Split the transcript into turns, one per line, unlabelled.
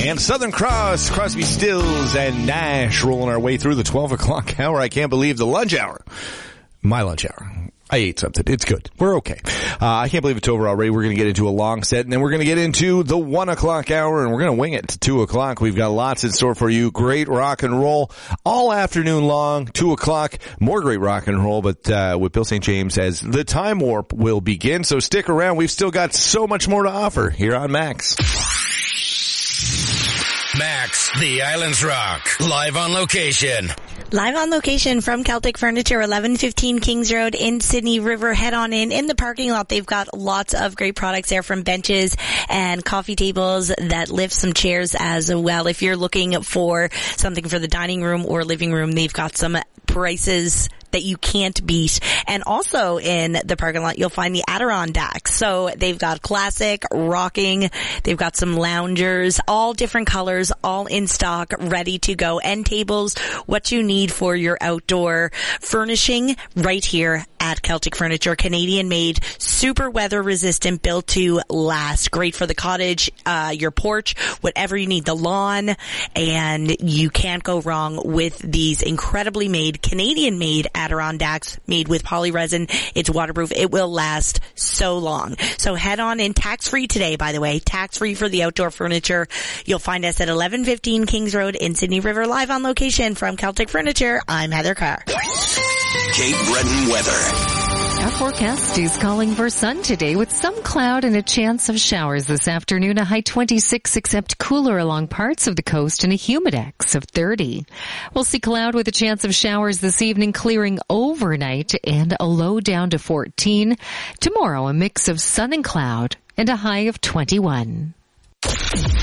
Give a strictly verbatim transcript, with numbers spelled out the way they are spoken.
and Southern Cross, Crosby, Stills, and Nash rolling our way through the twelve o'clock hour. I can't believe the lunch hour. My lunch hour. I ate something. It's good. We're okay. Uh, I can't believe it's over already. We're going to get into a long set, and then we're going to get into the one o'clock hour, and we're going to wing it to two o'clock. We've got lots in store for you. Great rock and roll all afternoon long. two o'clock, more great rock and roll, but uh, with Bill Saint James as the time warp will begin. So stick around. We've still got so much more to offer here on Max.
Max, the Islands Rock, live on location.
Live on location from Celtic Furniture, eleven fifteen Kings Road in Sydney River. Head on in. In the parking lot, they've got lots of great products there, from benches and coffee tables that lift some chairs as well. If you're looking for something for the dining room or living room, they've got some prices that you can't beat. And also in the parking lot, you'll find the Adirondacks. So they've got classic, rocking, they've got some loungers, all different colors, all in stock, ready to go. End tables, what you need for your outdoor furnishing right here at Celtic Furniture. Canadian made, super weather resistant, built to last. Great for the cottage, uh, your porch, whatever you need, the lawn, and you can't go wrong with these incredibly made, Canadian made Adirondacks, made with poly resin. It's waterproof. It will last so long. So head on in, tax-free today, by the way, tax-free for the outdoor furniture. You'll find us at eleven fifteen Kings Road in Sydney River, live on location from Celtic Furniture. I'm Heather Carr.
Cape Breton weather.
Our forecast is calling for sun today with some cloud and a chance of showers this afternoon. A high twenty-six, except cooler along parts of the coast, and a humidex of thirty. We'll see cloud with a chance of showers this evening, clearing overnight, and a low down to fourteen. Tomorrow, a mix of sun and cloud and a high of twenty-one.